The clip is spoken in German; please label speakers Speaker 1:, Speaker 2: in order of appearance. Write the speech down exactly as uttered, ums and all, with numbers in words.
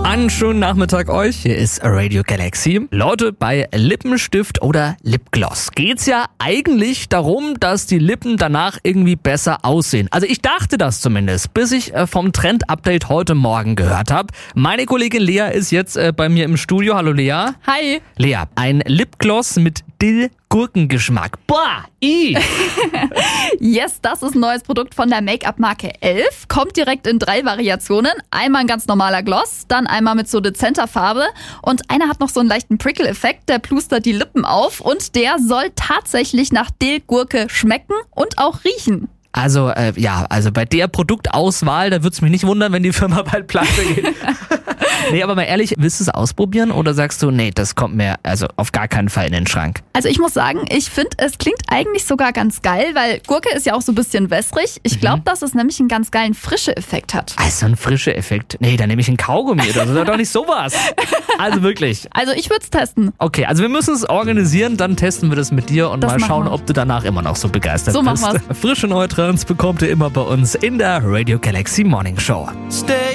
Speaker 1: Einen schönen Nachmittag euch. Hier ist Radio Galaxy. Leute, bei Lippenstift oder Lipgloss geht's ja eigentlich darum, dass die Lippen danach irgendwie besser aussehen. Also ich dachte das zumindest, bis ich äh, vom Trend-Update heute Morgen gehört habe. Meine Kollegin Lea ist jetzt äh, bei mir im Studio. Hallo Lea.
Speaker 2: Hi.
Speaker 1: Lea, ein Lipgloss mit Dill-Gurkengeschmack. Boah, i.
Speaker 2: Yes, das ist ein neues Produkt von der Make-up-Marke Elf. Kommt direkt in drei Variationen. Einmal ein ganz normaler Gloss, dann einmal mit so dezenter Farbe und einer hat noch so einen leichten Prickle-Effekt, der plustert die Lippen auf und der soll tatsächlich nach Dill-Gurke schmecken und auch riechen.
Speaker 1: Also, äh, ja, also bei der Produktauswahl, da würde es mich nicht wundern, wenn die Firma bald pleite geht. Nee, aber mal ehrlich, willst du es ausprobieren oder sagst du, nee, das kommt mir also auf gar keinen Fall in den Schrank?
Speaker 2: Also ich muss sagen, ich finde, es klingt eigentlich sogar ganz geil, weil Gurke ist ja auch so ein bisschen wässrig. Ich glaube, mhm. dass es nämlich einen ganz geilen Frische-Effekt hat.
Speaker 1: Also ein Frische-Effekt? Nee, dann nehme ich einen Kaugummi oder so, doch nicht sowas. Also wirklich.
Speaker 2: Also ich würde es testen.
Speaker 1: Okay, also wir müssen es organisieren, dann testen wir das mit dir und
Speaker 2: das
Speaker 1: mal schauen,
Speaker 2: wir.
Speaker 1: ob du danach immer noch so begeistert
Speaker 2: so
Speaker 1: bist.
Speaker 2: So machen wir's.
Speaker 1: Frische Neutrons bekommt ihr immer bei uns in der Radio Galaxy Morning Show.
Speaker 3: Stay